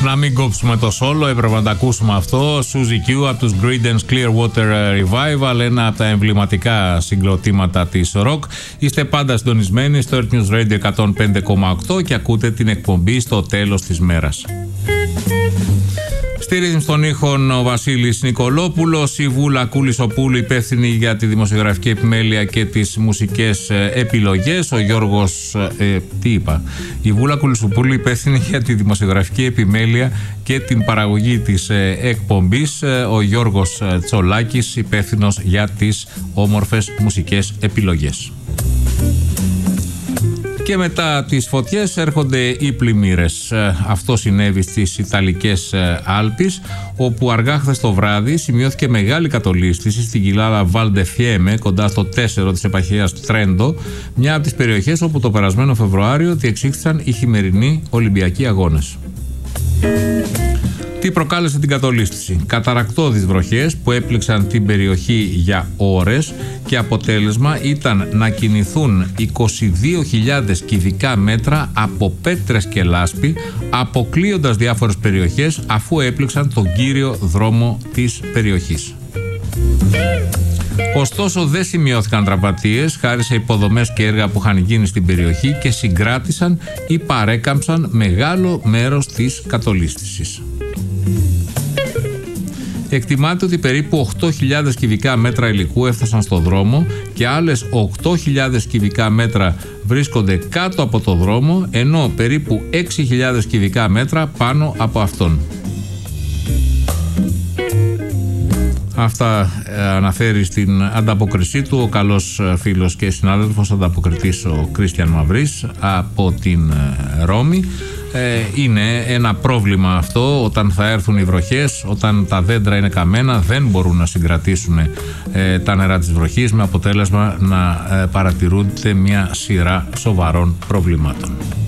Να μην κόψουμε το σόλο, έπρεπε να τα ακούσουμε αυτό. Suzy Q από τους Creedence Clearwater Revival, ένα από τα εμβληματικά συγκροτήματα της rock. Είστε πάντα συντονισμένοι στο Earth News Radio 105,8 και ακούτε την εκπομπή στο τέλος της μέρας. Στηρίζουν στον ήχον ο Βασίλης Νικολόπουλος, η Βούλα Κούλισοπούλου υπεύθυνη για τη δημοσιογραφική επιμέλεια και τις μουσικές επιλογές, ο Γιώργος, η Βούλα Κούλισοπούλου υπεύθυνη για τη δημοσιογραφική επιμέλεια και την παραγωγή της εκπομπής, ο Γιώργος Τσολάκης υπεύθυνος για τις όμορφες μουσικές επιλογές. Και μετά τις φωτιές έρχονται οι πλημμύρες. Αυτό συνέβη στις Ιταλικές Άλπεις, όπου αργά χθες το βράδυ σημειώθηκε μεγάλη κατολίσθηση στην κοιλάδα Βαλντεφιέμε, κοντά στο 4 της επαρχίας Τρέντο, μια από τις περιοχές όπου το περασμένο Φεβρουάριο διεξήχθησαν οι χειμερινοί Ολυμπιακοί Αγώνες. Τι προκάλεσε την κατολίσθηση? Καταρρακτώδεις βροχές που έπληξαν την περιοχή για ώρες και αποτέλεσμα ήταν να κινηθούν 22.000 κυβικά μέτρα από πέτρες και λάσπη, αποκλείοντας διάφορες περιοχές αφού έπληξαν τον κύριο δρόμο της περιοχής. Ωστόσο δεν σημειώθηκαν τραυματίες χάρη σε υποδομές και έργα που είχαν γίνει στην περιοχή και συγκράτησαν ή παρέκαμψαν μεγάλο μέρος της κατολίσθησης. Εκτιμάται ότι περίπου 8.000 κυβικά μέτρα υλικού έφτασαν στο δρόμο και άλλες 8.000 κυβικά μέτρα βρίσκονται κάτω από το δρόμο, ενώ περίπου 6.000 κυβικά μέτρα πάνω από αυτόν. Αυτά αναφέρει στην ανταπόκρισή του ο καλός φίλος και συνάδελφος ανταποκριτής ο Κρίστιαν Μαυρής από την Ρώμη. Είναι ένα πρόβλημα αυτό όταν θα έρθουν οι βροχές, όταν τα δέντρα είναι καμένα, δεν μπορούν να συγκρατήσουν τα νερά της βροχής, με αποτέλεσμα να παρατηρούνται μια σειρά σοβαρών προβλημάτων.